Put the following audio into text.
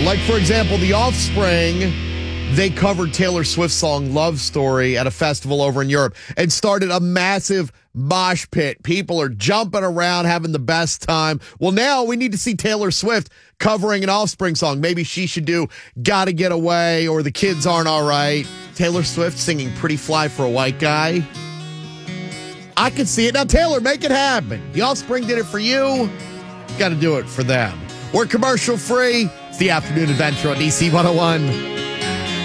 Like, for example, The Offspring, they covered Taylor Swift's song Love Story at a festival over in Europe and started a massive mosh pit. People are jumping around, having the best time. Well, now we need to see Taylor Swift covering an Offspring song. Maybe she should do Gotta Get Away or The Kids Aren't All Right. Taylor Swift singing Pretty Fly for a White Guy. I could see it. Now, Taylor, make it happen. The Offspring did it for you. Got to do it for them. We're commercial free. It's the Afternoon Adventure on DC 101.